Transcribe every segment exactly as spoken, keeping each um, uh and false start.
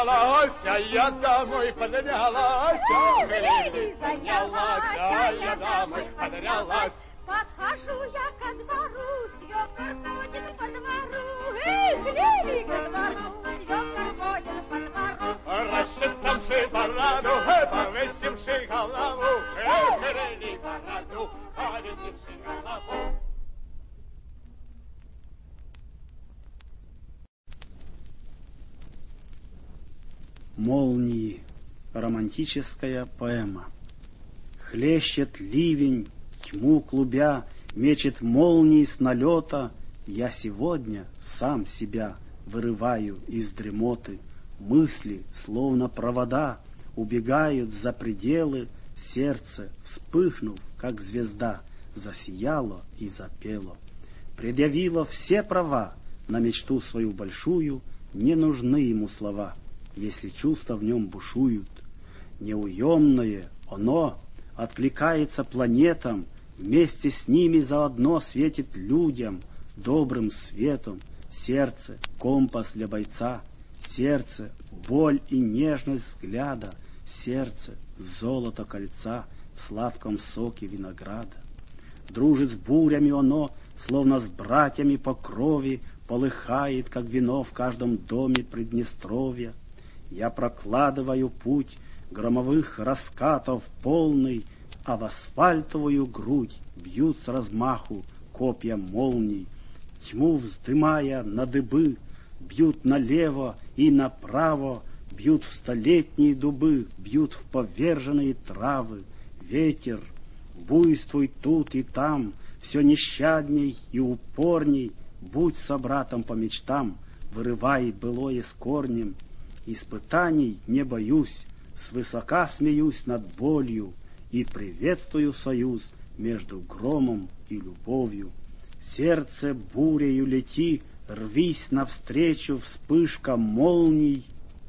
А я домой поднялась, Лили занялась, а я домой поднялась. Подхожу я ко двору, свекор ходит по двору. Эх, Лили, ко двору, свекор ходит по двору. Расчесавший бороду, повесивший голову, эх, Лили, бороду, повесивший голову. Молнии. Романтическая поэма. Хлещет ливень, тьму клубя, мечет молнии с налета. Я сегодня сам себя вырываю из дремоты. Мысли, словно провода, убегают за пределы. Сердце, вспыхнув, как звезда, засияло и запело. Предъявило все права на мечту свою большую. Не нужны ему слова, если чувства в нем бушуют. Неуемное оно откликается планетам, вместе с ними заодно светит людям добрым светом. Сердце — компас для бойца, сердце — боль и нежность взгляда, сердце — золото кольца в сладком соке винограда. Дружит с бурями оно, словно с братьями по крови, полыхает, как вино в каждом доме Приднестровья. Я прокладываю путь громовых раскатов полный, а в асфальтовую грудь бьют с размаху копья молний. Тьму вздымая на дыбы, бьют налево и направо, бьют в столетние дубы, бьют в поверженные травы. Ветер, буйствуй тут и там, все нещадней и упорней, будь собратом по мечтам, вырывай былое с корнем. Испытаний не боюсь, свысока смеюсь над болью и приветствую союз между громом и любовью. Сердце бурею лети, рвись навстречу вспышкам молний.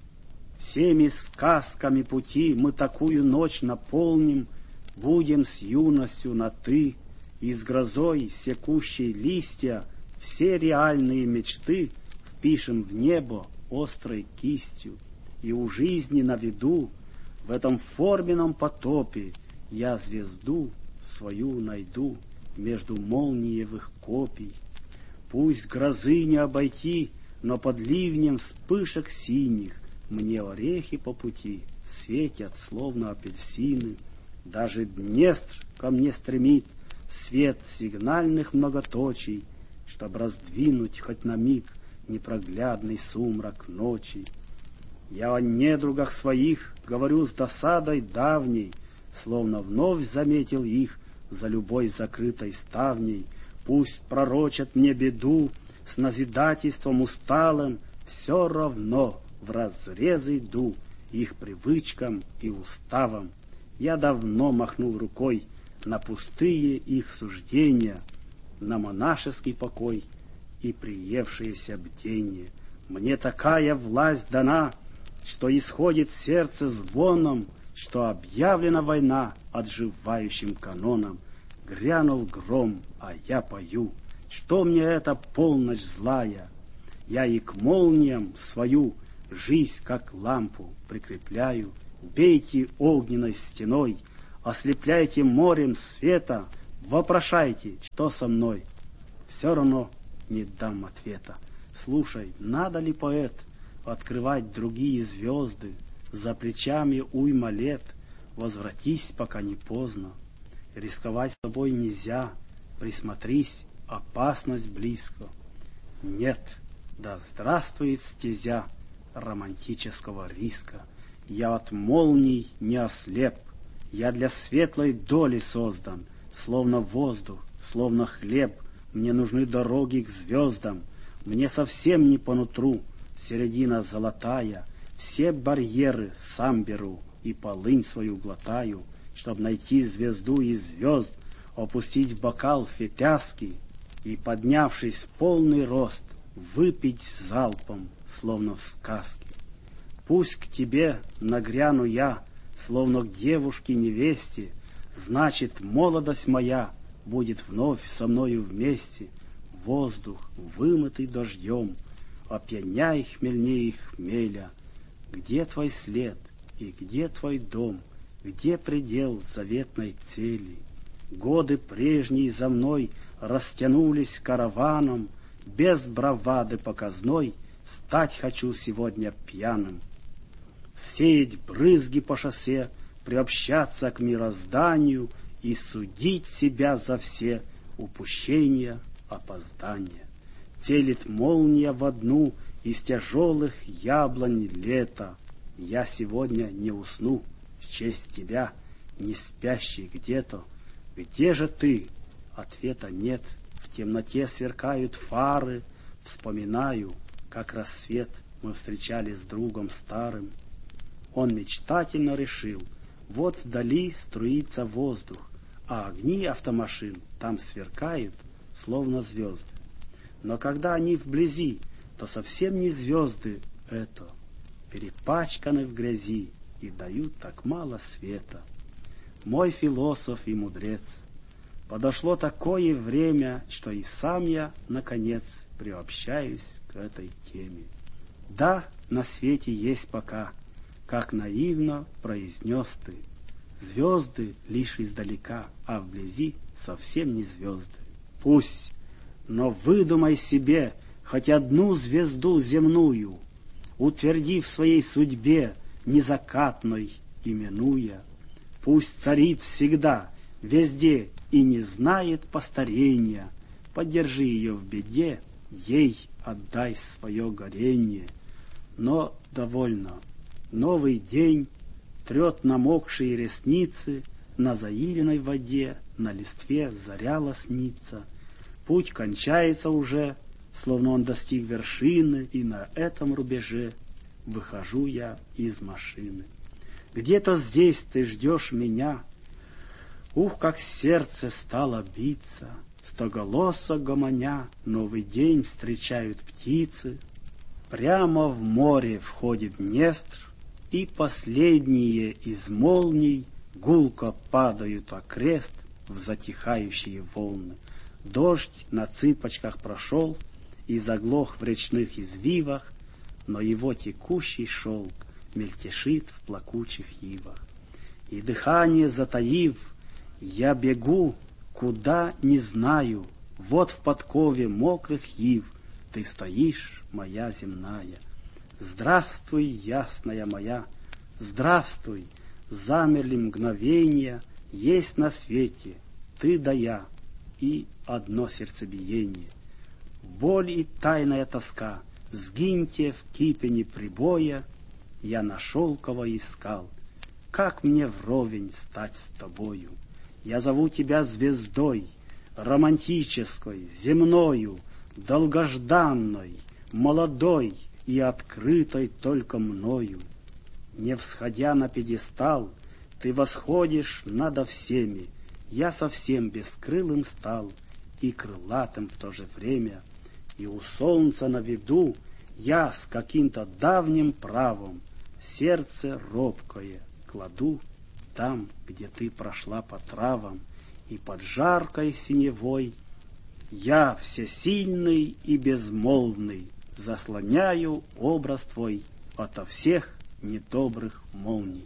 Всеми сказками пути мы такую ночь наполним, будем с юностью на «ты», и с грозой секущей листья все реальные мечты впишем в небо острой кистью. И у жизни на виду, в этом форменном потопе, я звезду свою найду между молниевых копий. Пусть грозы не обойти, но под ливнем вспышек синих мне орехи по пути светят, словно апельсины. Даже Днестр ко мне стремит свет сигнальных многоточий, чтоб раздвинуть хоть на миг непроглядный сумрак ночи. Я о недругах своих говорю с досадой давней, словно вновь заметил их за любой закрытой ставней. Пусть пророчат мне беду с назидательством усталым, все равно вразрез иду их привычкам и уставам. Я давно махнул рукой на пустые их суждения, на монашеский покой и приевшееся бдение. Мне такая власть дана, что исходит сердце звоном, что объявлена война отживающим каноном. Грянул гром, а я пою. Что мне эта полночь злая? Я и к молниям свою жизнь, как лампу, прикрепляю. Бейте огненной стеной, ослепляйте морем света, вопрошайте, что со мной. Все равно не дам ответа. Слушай, надо ли, поэт, открывать другие звезды? За плечами уйма лет, возвратись, пока не поздно. Рисковать с тобой нельзя, присмотрись, опасность близко. Нет, да здравствует стезя романтического риска. Я от молний не ослеп, я для светлой доли создан, словно воздух, словно хлеб. Мне нужны дороги к звездам, мне совсем не по нутру середина золотая. Все барьеры сам беру и полынь свою глотаю, чтоб найти звезду из звезд, опустить в бокал фитяски и, поднявшись в полный рост, выпить залпом, словно в сказке. Пусть к тебе нагряну я, словно к девушке-невесте, значит, молодость моя будет вновь со мною вместе. Воздух, вымытый дождем, опьяняй хмельнее хмеля. где твой след и где твой дом, где предел заветной цели? Годы прежние за мной растянулись караваном, без бравады показной стать хочу сегодня пьяным. Сеять брызги по шоссе, приобщаться к мирозданию и судить себя за все упущения, опоздания. Целит молния в одну из тяжелых яблонь лета. Я сегодня не усну в честь тебя, не спящий где-то. Где же ты? Ответа нет. В темноте сверкают фары. Вспоминаю, как рассвет мы встречали с другом старым. Он мечтательно решил: вот вдали струится воздух, а огни автомашин там сверкают, словно звезды. Но когда они вблизи, то совсем не звезды это, перепачканы в грязи и дают так мало света. Мой философ и мудрец, подошло такое время, что и сам я, наконец, приобщаюсь к этой теме. Да, на свете есть пока, как наивно произнес ты, звезды лишь издалека, а вблизи совсем не звезды. Пусть, но выдумай себе хоть одну звезду земную, утверди в своей судьбе незакатной именуя. Пусть царит всегда, везде и не знает постарения. Поддержи ее в беде, ей отдай свое горение. Но довольно. Новый день трет намокшие ресницы, на заиленной воде, на листве заря лоснится. Путь кончается уже, словно он достиг вершины, и на этом рубеже выхожу я из машины. Где-то здесь ты ждешь меня. Ух, как сердце стало биться, стоголосо гомоня, новый день встречают птицы. Прямо в море входит Днестр, и последние из молний гулко падают окрест в затихающие волны. Дождь на цыпочках прошел и заглох в речных извивах, но его текущий шелк мельтешит в плакучих ивах. И дыхание затаив, я бегу, куда не знаю. Вот в подкове мокрых ив ты стоишь, моя земная. Здравствуй, ясная моя, здравствуй, замерли мгновения, есть на свете ты да я, и одно сердцебиение. Боль и тайная тоска, сгиньте в кипени прибоя, я на шелково искал, как мне вровень стать с тобою. Я зову тебя звездой, романтической, земною, долгожданной, молодой и открытой только мною. Не всходя на пьедестал, ты восходишь надо всеми, я совсем бескрылым стал и крылатым в то же время, и у солнца на виду я с каким-то давним правом сердце робкое кладу там, где ты прошла по травам, и под жаркой синевой я, всесильный и безмолвный, заслоняю образ твой ото всех недобрых молний.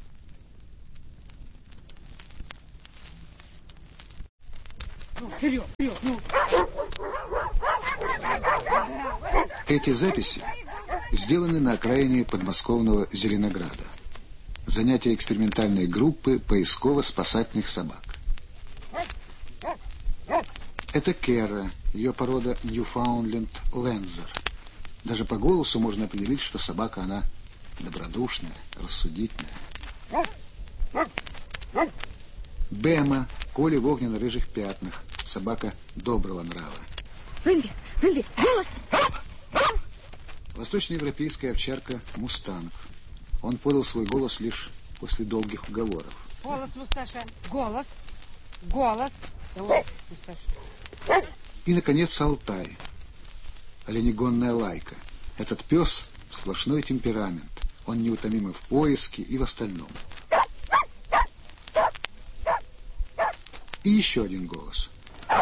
Вперед, вперед, ну. Эти записи сделаны на окраине подмосковного Зеленограда. Занятия экспериментальной группы поисково-спасательных собак. Это Кера, ее порода Ньюфаундленд Лензер. Даже по голосу можно определить, что собака она добродушная, рассудительная. Бема, Коли в огненно-рыжих пятнах. Собака доброго нрава. Вымби, Вымби, голос! Восточноевропейская овчарка Мустанг. Он подал свой голос лишь после долгих уговоров. Голос, Мусташа, голос, голос. Голос, Мусташа. И, наконец, Алтай. Оленегонная лайка. Этот пес — сплошной темперамент. Он неутомим и в поиске, и в остальном. И еще один голос.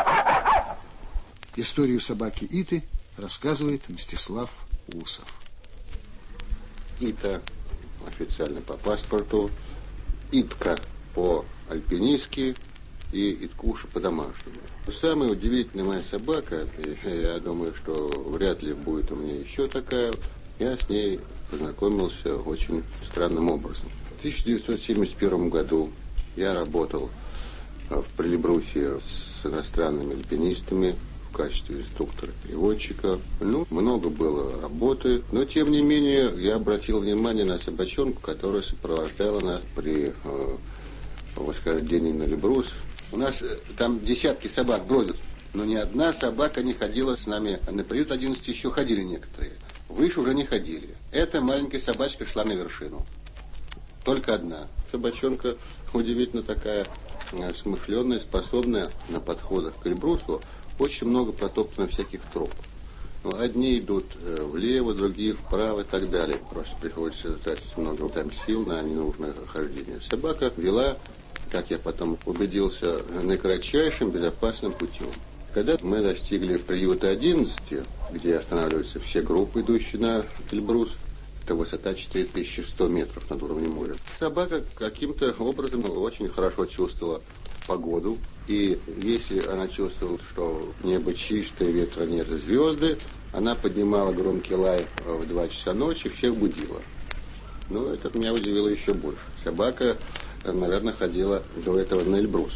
Историю собаки Иты рассказывает Мстислав Усов. Ита официально по паспорту, Итка по-альпинистски и Иткуша по-домашнему. Самая удивительная моя собака, я думаю, что вряд ли будет у меня еще такая, я с ней познакомился очень странным образом. В тысяча девятьсот семьдесят первом году я работал в Прилебрусе с иностранными альпинистами в качестве инструктора-переводчика. Ну, много было работы, но тем не менее я обратил внимание на собачонку, которая сопровождала нас при э, восхождении на Эльбрус. У нас э, там десятки собак бродят, но ни одна собака не ходила с нами. На период одиннадцати еще ходили некоторые. Выше уже не ходили. Эта маленькая собачка шла на вершину. Только одна. Собачонка удивительно такая э, смышленная, способная на подходах к Эльбрусу. Очень много протоптано всяких троп. Ну, одни идут э, влево, другие вправо и так далее. Просто приходится тратить много там сил на ненужное хождение. Собака вела, как я потом убедился, наикратчайшим безопасным путем. Когда мы достигли приюта одиннадцати, где останавливаются все группы, идущие на Эльбрус, это высота четыре тысячи сто метров над уровнем моря, собака каким-то образом очень хорошо чувствовала погоду. И если она чувствовала, что небо чистое, ветра нет, звезды, она поднимала громкий лай в два часа ночи, всех будила. Но это меня удивило еще больше. Собака, наверное, ходила до этого на Эльбрус.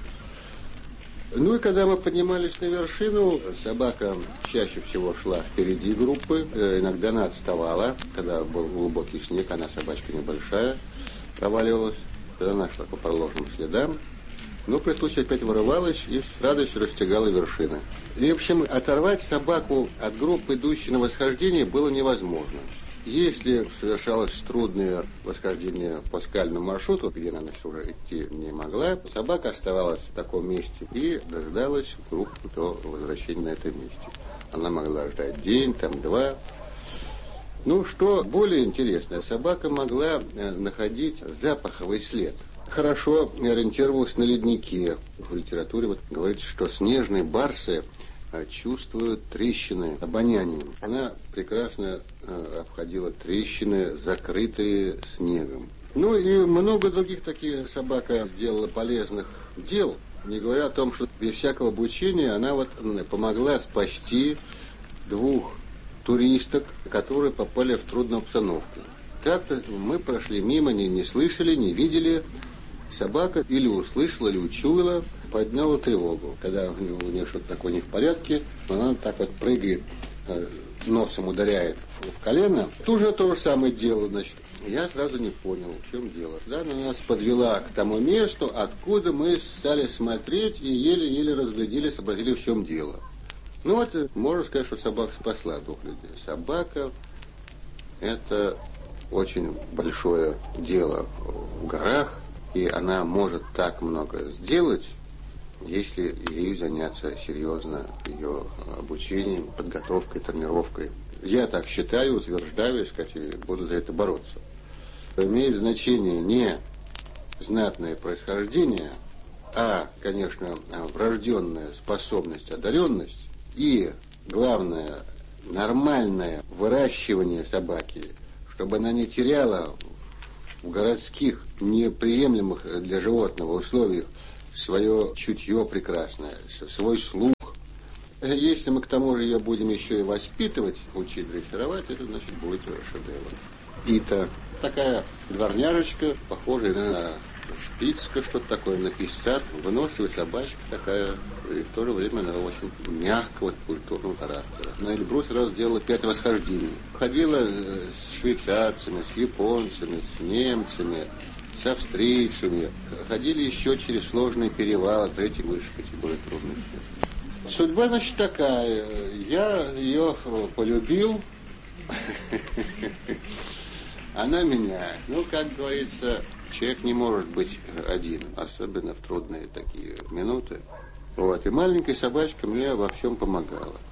Ну и когда мы поднимались на вершину, собака чаще всего шла впереди группы, иногда она отставала. Когда был глубокий снег, она, собачка небольшая, проваливалась, тогда она шла по проложенным следам. Но при случае опять вырывалась и с радостью растягала вершины. И, в общем, оторвать собаку от группы, идущей на восхождение, было невозможно. Если совершалось трудное восхождение по скальному маршруту, где она уже идти не могла, собака оставалась в таком месте и дождалась группы до возвращения на это месте. Она могла ждать день, там два. Ну, что более интересное, собака могла находить запаховый след. Хорошо ориентировалась на леднике. В литературе вот говорится, что снежные барсы чувствуют трещины обонянием. Она прекрасно обходила трещины, закрытые снегом. Ну и много других таких собака делала полезных дел. Не говоря о том, что без всякого обучения она вот помогла спасти двух туристок, которые попали в трудную обстановку. Как-то мы прошли мимо, не, не слышали, не видели. Собака или услышала, или учуяла, подняла тревогу. Когда у нее, у нее что-то такое не в порядке, она так вот прыгает, носом ударяет в, в колено. Тут же то же самое дело, значит. Я сразу не понял, в чем дело. Да, она нас подвела к тому месту, откуда мы стали смотреть и еле-еле разглядели, сообразили, в чем дело. Ну вот, можно сказать, что собака спасла двух людей. Собака – это очень большое дело в горах. И она может так много сделать, если ею заняться серьезно, ее обучением, подготовкой, тренировкой. Я так считаю, утверждаю, и буду за это бороться. Имеет значение не знатное происхождение, а, конечно, врожденная способность, одаренность и, главное, нормальное выращивание собаки, чтобы она не теряла в городских, неприемлемых для животного условиях свое чутье прекрасное, свой слух. Если мы к тому же ее будем еще и воспитывать, учить дрессировать, это значит будет шедевр. Ита, такая дворняжечка, похожая на шпицка, что-то такое, на писца, выносливая собачка такая, и в то же время она очень мягкого культурного характера. На Эльбрус раз сделала пять восхождений. Ходила с швейцарцами, с японцами, с немцами, с австрийцами. Ходили еще через сложные перевалы, третий выше, эти более трудные. Судьба, значит, такая. Я ее полюбил. Она меня. Ну, как говорится, человек не может быть один, особенно в трудные такие минуты. Вот. И маленькая собачка мне во всем помогала.